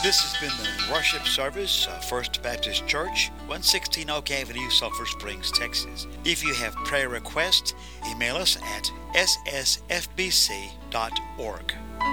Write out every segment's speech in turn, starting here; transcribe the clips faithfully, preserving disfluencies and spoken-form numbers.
This has been the worship service of First Baptist Church, one sixteen Oak Avenue, Sulphur Springs, Texas. If you have prayer requests, email us at s s f b c dot org.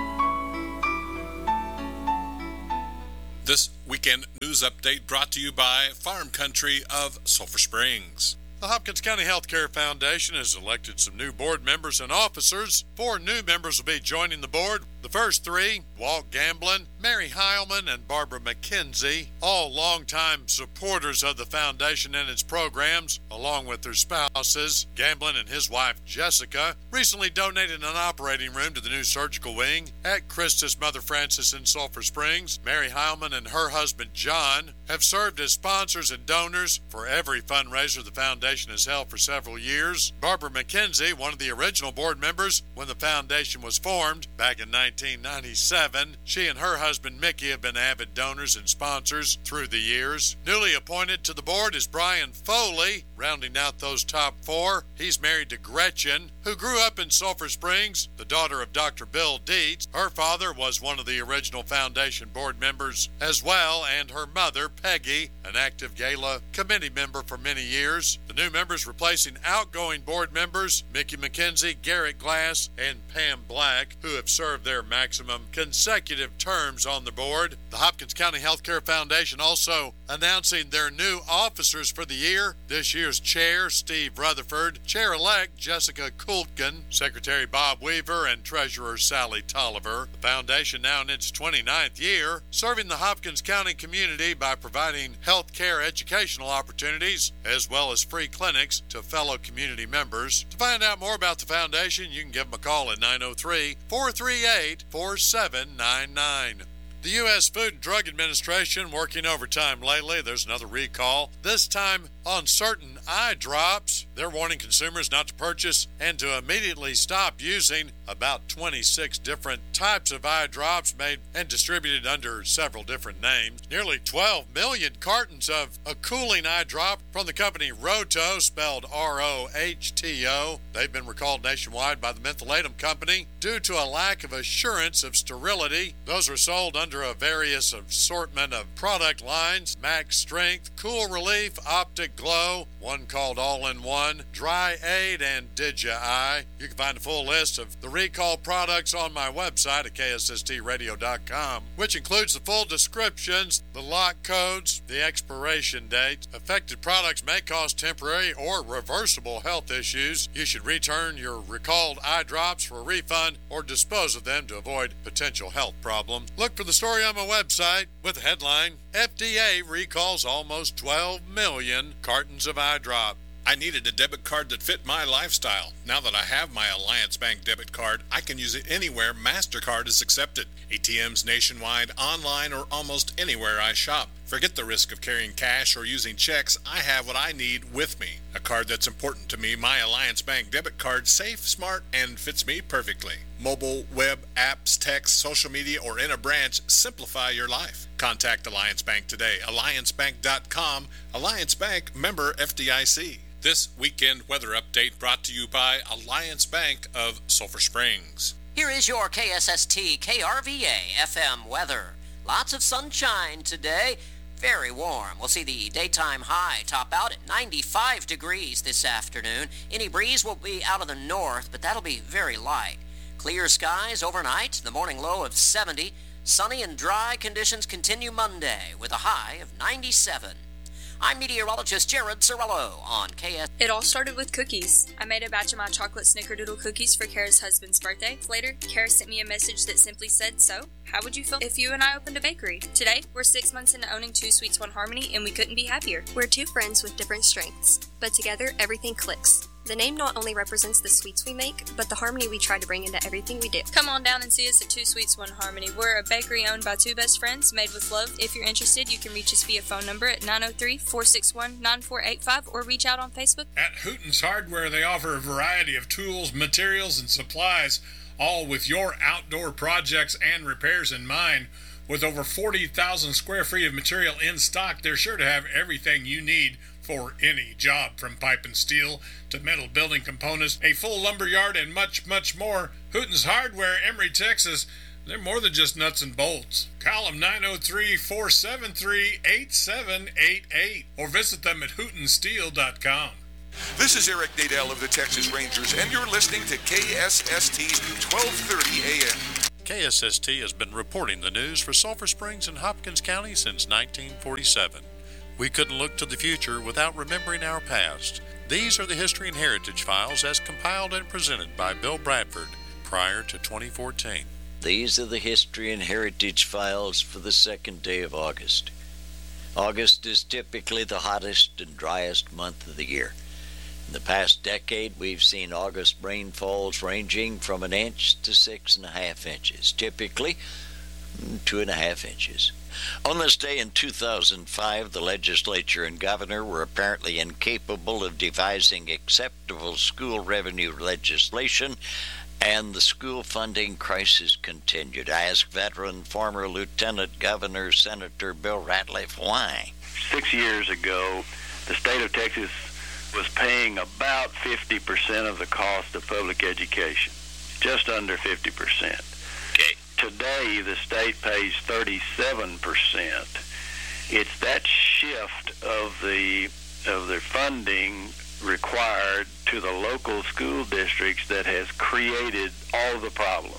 This weekend news update brought to you by Farm Country of Sulphur Springs. The Hopkins County Healthcare Foundation has elected some new board members and officers. Four new members will be joining the board. The first three, Walt Gamblin, Mary Heilman, and Barbara McKenzie, all longtime supporters of the foundation and its programs, along with their spouses. Gamblin and his wife, Jessica, recently donated an operating room to the new surgical wing at Christus Mother Francis in Sulphur Springs. Mary Heilman and her husband, John, have served as sponsors and donors for every fundraiser the foundation has held for several years. Barbara McKenzie, one of the original board members when the foundation was formed back in nineteen ninety-seven, she and her husband Mickey have been avid donors and sponsors through the years. Newly appointed to the board is Brian Foley, rounding out those top four. He's married to Gretchen, who grew up in Sulphur Springs, the daughter of Doctor Bill Dietz. Her father was one of the original foundation board members as well, and her mother, Peggy, an active gala committee member for many years. The new members replacing outgoing board members Mickey McKenzie, Garrett Glass, and Pam Black, who have served their maximum consecutive terms on the board. The Hopkins County Healthcare Foundation also announcing their new officers for the year. This year's chair, Steve Rutherford, chair-elect Jessica Kultgen, Secretary Bob Weaver, and Treasurer Sally Tolliver. The foundation now in its twenty-ninth year, serving the Hopkins County community by providing health care educational opportunities as well as free clinics to fellow community members. To find out more about the foundation, you can give them a call at nine oh three, four three eight, four seven nine nine. The U S Food and Drug Administration working overtime lately. There's another recall, this time on certain eye drops. They're warning consumers not to purchase and to immediately stop using about twenty-six different types of eye drops made and distributed under several different names. Nearly twelve million cartons of a cooling eye drop from the company Rohto, spelled R O H T O. They've been recalled nationwide by the Mentholatum Company due to a lack of assurance of sterility. Those are sold under a various assortment of product lines: Max Strength, Cool Relief, Optic Glow, one called All-in-One, Dry Aid, and Digi-Eye. You can find a full list of the recall products on my website at K S S T radio dot com, which includes the full descriptions, the lot codes, the expiration date. Affected products may cause temporary or reversible health issues. You should return your recalled eye drops for a refund or dispose of them to avoid potential health problems. Look for the story on my website with the headline, F D A recalls almost twelve million cartons of eye drop. I needed a debit card that fit my lifestyle. Now that I have my Alliance Bank debit card, I can use it anywhere MasterCard is accepted. A T Ms nationwide, online, or almost anywhere I shop. Forget the risk of carrying cash or using checks. I have what I need with me. A card that's important to me, my Alliance Bank debit card, safe, smart, and fits me perfectly. Mobile, web, apps, text, social media, or in a branch, simplify your life. Contact Alliance Bank today. alliance bank dot com. Alliance Bank, member F D I C. This weekend weather update brought to you by Alliance Bank of Sulphur Springs. Here is your K S S T K R V A F M weather. Lots of sunshine today. Very warm. We'll see the daytime high top out at ninety-five degrees this afternoon. Any breeze will be out of the north, but that'll be very light. Clear skies overnight, the morning low of seventy. Sunny and dry conditions continue Monday with a high of ninety-seven. I'm meteorologist Jared Sorello on K S. It all started with cookies. I made a batch of my chocolate snickerdoodle cookies for Kara's husband's birthday. Later, Kara sent me a message that simply said, "So, how would you feel if you and I opened a bakery?" Today, we're six months into owning Two Sweets, One Harmony, and we couldn't be happier. We're two friends with different strengths, but together, everything clicks. The name not only represents the sweets we make, but the harmony we try to bring into everything we do. Come on down and see us at Two Sweets, One Harmony. We're a bakery owned by two best friends, made with love. If you're interested, you can reach us via phone number at nine oh three, four six one, nine four eight five or reach out on Facebook. At Hooten's Hardware, they offer a variety of tools, materials, and supplies, all with your outdoor projects and repairs in mind. With over forty thousand square feet of material in stock, they're sure to have everything you need for any job, from pipe and steel to metal building components, a full lumber yard, and much, much more. Hooten's Hardware, Emory, Texas. They're more than just nuts and bolts. Call them nine oh three, four seven three, eight seven eight eight or visit them at hooten steel dot com. This is Eric Nadel of the Texas Rangers, and you're listening to K S S T's twelve thirty A M. K S S T has been reporting the news for Sulphur Springs and Hopkins County since nineteen forty-seven. We couldn't look to the future without remembering our past. These are the History and Heritage Files as compiled and presented by Bill Bradford prior to twenty fourteen. These are the History and Heritage Files for the second day of August. August is typically the hottest and driest month of the year. In the past decade, we've seen August rainfalls ranging from an inch to six and a half inches, typically two and a half inches. On this day in two thousand five, the legislature and governor were apparently incapable of devising acceptable school revenue legislation, and the school funding crisis continued. I asked veteran former Lieutenant Governor Senator Bill Ratliff why. Six years ago, the state of Texas was paying about fifty percent of the cost of public education, just under fifty percent. Okay. Today, the state pays thirty-seven percent. It's that shift of the of the funding required to the local school districts that has created all the problems.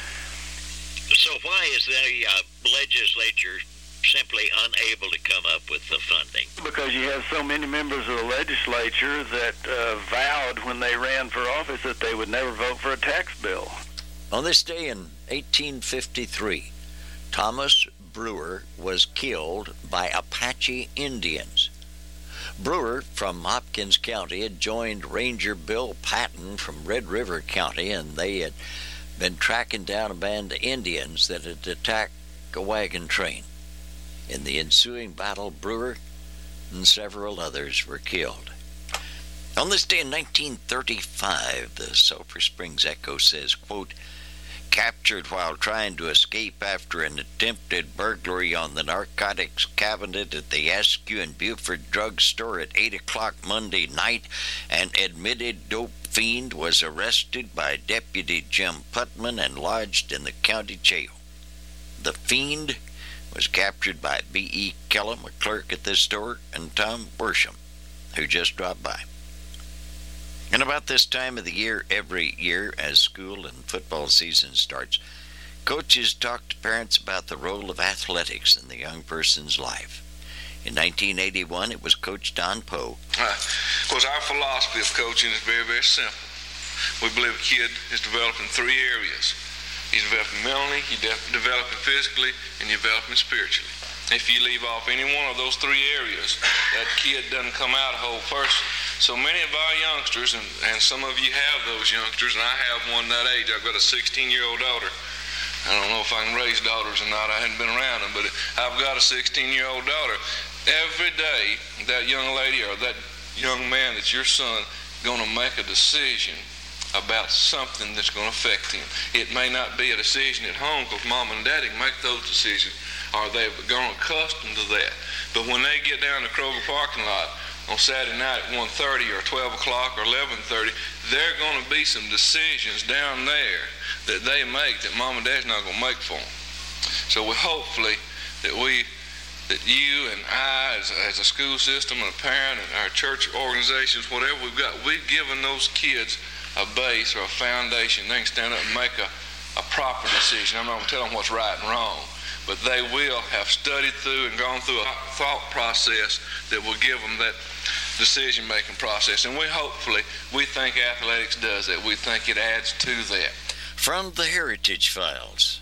So why is the uh, legislature simply unable to come up with the funding? Because you have so many members of the legislature that uh, vowed when they ran for office that they would never vote for a tax bill. On this day in eighteen fifty-three, Thomas Brewer was killed by Apache Indians. Brewer from Hopkins County had joined Ranger Bill Patton from Red River County, and they had been tracking down a band of Indians that had attacked a wagon train. In the ensuing battle, Brewer and several others were killed. On this day in nineteen thirty-five, the Sulphur Springs Echo says, quote, captured while trying to escape after an attempted burglary on the narcotics cabinet at the Askew and Buford Drug Store at eight o'clock Monday night, an admitted dope fiend was arrested by Deputy Jim Putman and lodged in the county jail. The fiend was captured by B E Kellum, a clerk at this store, and Tom Worsham, who just dropped by. And about this time of the year, every year, as school and football season starts, coaches talk to parents about the role of athletics in the young person's life. In nineteen eighty-one, it was Coach Don Poe. Uh, of course, our philosophy of coaching is very, very simple. We believe a kid is developing three areas. He's developing mentally, he's de- developing physically, and he's developing spiritually. If you leave off any one of those three areas, that kid doesn't come out a whole person. So many of our youngsters, and, and some of you have those youngsters, and I have one that age. I've got a sixteen-year-old daughter. I don't know if I can raise daughters or not. I hadn't been around them, but I've got a sixteen-year-old daughter. Every day, that young lady or that young man that's your son going to make a decision about something that's going to affect him. It may not be a decision at home because mom and daddy make those decisions, or they've grown accustomed to that. But when they get down to Kroger parking lot on Saturday night at one thirty or twelve o'clock or eleven thirty, there are going to be some decisions down there that they make that mom and dad's not going to make for them. So we hopefully that we, that you and I as, as a school system and a parent and our church organizations, whatever we've got, we've given those kids a base or a foundation. They can stand up and make a, a proper decision. I'm not going to tell them what's right and wrong, but they will have studied through and gone through a thought process that will give them that decision-making process. And we hopefully, we think athletics does that. We think it adds to that. From the Heritage Files.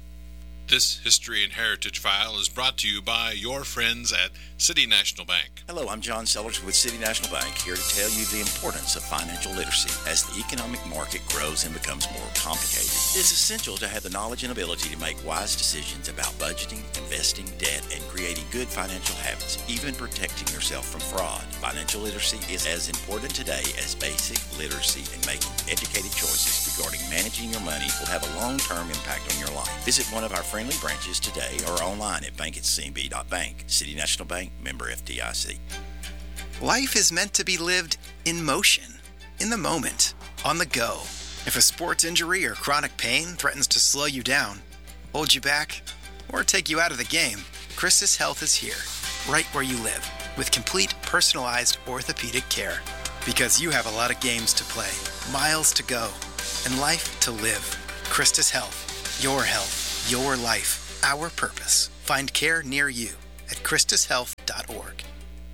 This History and Heritage File is brought to you by your friends at City National Bank. Hello, I'm John Sellers with City National Bank, here to tell you the importance of financial literacy. As the economic market grows and becomes more complicated, it's essential to have the knowledge and ability to make wise decisions about budgeting, investing, debt, and creating good financial habits, even protecting yourself from fraud. Financial literacy is as important today as basic literacy, and making educated choices regarding managing your money will have a long-term impact on your life. Visit one of our friendly branches today or online at bank at c n b dot bank. City National Bank, member F D I C. Life is meant to be lived in motion, in the moment, on the go. If a sports injury or chronic pain threatens to slow you down, hold you back, or take you out of the game, Christus Health is here, right where you live, with complete personalized orthopedic care. Because you have a lot of games to play, miles to go, and life to live. Christus Health, your health, your life, our purpose. Find care near you at christus health dot org.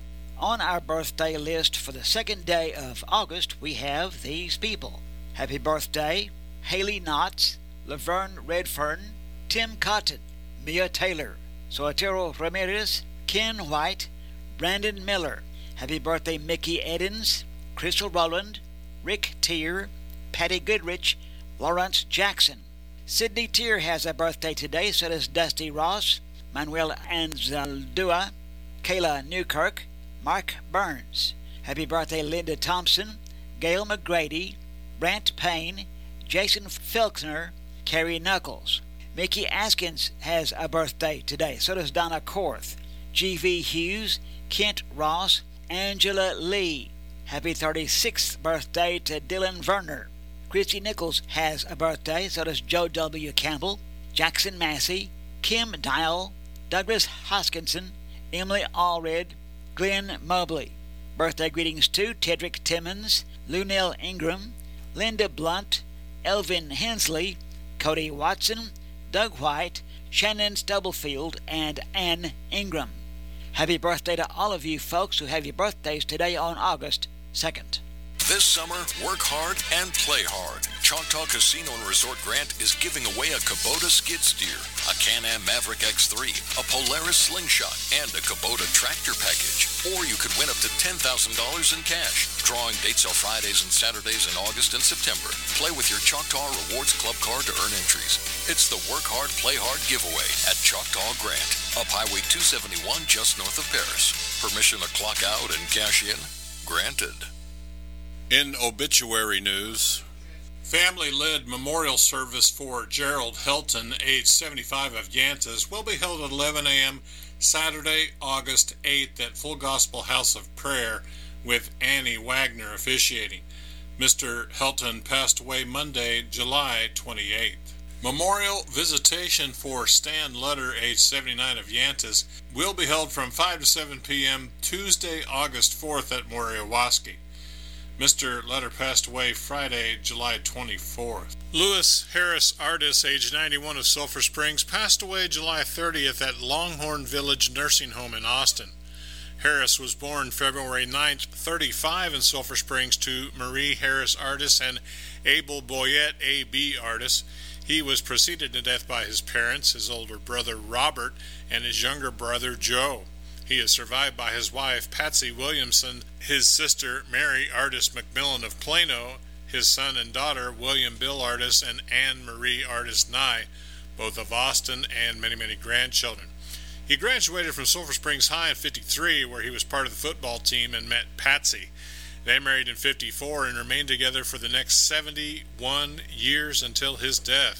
On our birthday list for the second day of August, we have these people. Happy birthday, Haley Knotts, Laverne Redfern, Tim Cotton, Mia Taylor, Soetoro Ramirez, Ken White, Brandon Miller. Happy birthday, Mickey Edens, Crystal Rowland, Rick Tier, Patty Goodrich, Lawrence Jackson. Sydney Tier has a birthday today, so does Dusty Ross, Manuel Anzaldua, Kayla Newkirk, Mark Burns. Happy birthday, Linda Thompson, Gail McGrady, Brant Payne, Jason Filkner, Carrie Knuckles. Mickey Askins has a birthday today, so does Donna Korth, G V Hughes, Kent Ross, Angela Lee. Happy thirty-sixth birthday to Dylan Verner. Christy Nichols has a birthday, so does Joe W. Campbell, Jackson Massey, Kim Dial, Douglas Hoskinson, Emily Allred, Glenn Mobley. Birthday greetings to Tedrick Timmons, Lunell Ingram, Linda Blunt, Elvin Hensley, Cody Watson, Doug White, Shannon Stubblefield, and Ann Ingram. Happy birthday to all of you folks who have your birthdays today on August second. This summer, work hard and play hard. Choctaw Casino and Resort Grant is giving away a Kubota skid steer, a Can-Am Maverick X three, a Polaris Slingshot, and a Kubota tractor package. Or you could win up to ten thousand dollars in cash. Drawing dates are Fridays and Saturdays in August and September. Play with your Choctaw Rewards Club card to earn entries. It's the Work Hard, Play Hard giveaway at Choctaw Grant, up Highway two seventy-one just north of Paris. Permission to clock out and cash in? Granted. In obituary news, family-led memorial service for Gerald Helton, age seventy-five, of Yantas, will be held at eleven a.m. Saturday, August eighth at Full Gospel House of Prayer, with Annie Wagner officiating. Mister Helton passed away Monday, July twenty-eighth. Memorial visitation for Stan Lutter, age seventy-nine, of Yantas, will be held from five to seven p.m. Tuesday, August fourth at Moriawaski. Mister Lutter passed away Friday, July twenty-fourth. Lewis Harris Artis, age ninety-one, of Sulphur Springs, passed away July thirtieth at Longhorn Village Nursing Home in Austin. Harris was born February ninth, thirty-five, in Sulphur Springs to Marie Harris Artis and Abel Boyette A B Artis. He was preceded to death by his parents, his older brother Robert, and his younger brother Joe. He is survived by his wife, Patsy Williamson, his sister, Mary Artis McMillan of Plano, his son and daughter, William Bill Artis and Anne Marie Artis Nye, both of Austin, and many, many grandchildren. He graduated from Sulphur Springs High in fifty-three, where he was part of the football team, and met Patsy. They married in fifty-four and remained together for the next seventy-one years until his death.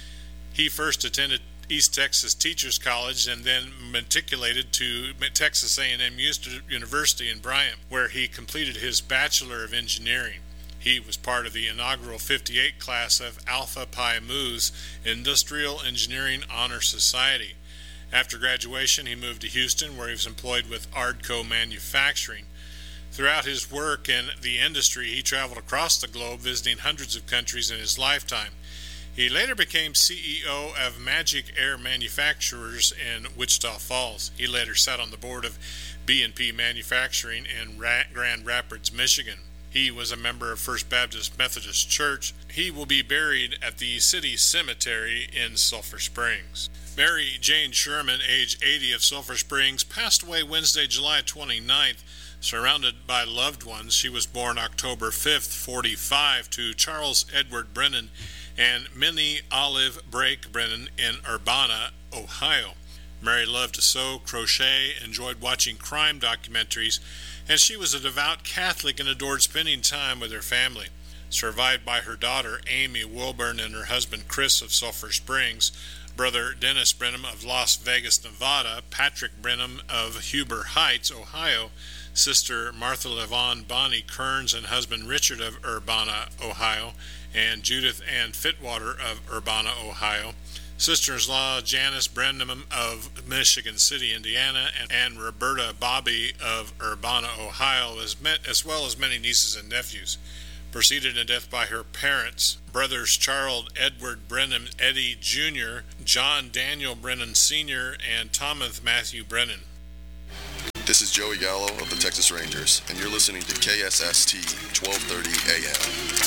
He first attended East Texas Teachers College and then matriculated to Texas A and M University in Bryant, where he completed his Bachelor of Engineering. He was part of the inaugural fifty-eight class of Alpha Pi Mu's Industrial Engineering Honor Society. After graduation, he moved to Houston, where he was employed with Ardco Manufacturing. Throughout his work in the industry, he traveled across the globe, visiting hundreds of countries in his lifetime. He later became C E O of Magic Air Manufacturers in Wichita Falls. He later sat on the board of B and P Manufacturing in Ra- Grand Rapids, Michigan. He was a member of First Baptist Methodist Church. He will be buried at the city cemetery in Sulphur Springs. Mary Jane Sherman, age eighty, of Sulphur Springs, passed away Wednesday, July twenty-ninth. Surrounded by loved ones, she was born October fifth, forty-five, to Charles Edward Brennan and Minnie Olive Brake Brennan in Urbana, Ohio. Mary loved to sew, crochet, enjoyed watching crime documentaries, and she was a devout Catholic and adored spending time with her family. Survived by her daughter, Amy Wilburn, and her husband, Chris, of Sulphur Springs, brother Dennis Brenham of Las Vegas, Nevada, Patrick Brenham of Huber Heights, Ohio, sister Martha Levon Bonnie Kearns and husband Richard of Urbana, Ohio, and Judith Ann Fitwater of Urbana, Ohio, Sister-in-law Janice Brenham of Michigan City, Indiana, and, and Roberta Bobby of Urbana, Ohio, as, met, as well as many nieces and nephews. Preceded in death by her parents, brothers Charles Edward Brennan Eddy Junior, John Daniel Brennan Senior, and Thomas Matthew Brennan. This is Joey Gallo of the Texas Rangers, and you're listening to K S S T twelve thirty A M.